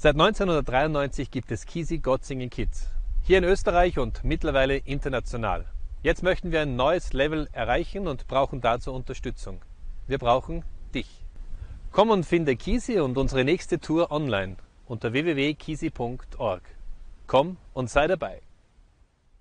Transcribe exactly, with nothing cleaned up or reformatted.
Seit neunzehnhundertdreiundneunzig gibt es Kisi Got Singing Kids. Hier in Österreich und mittlerweile international. Jetzt möchten wir ein neues Level erreichen und brauchen dazu Unterstützung. Wir brauchen dich. Komm und finde Kisi und unsere nächste Tour online unter w w w punkt kisi punkt org. Komm und sei dabei.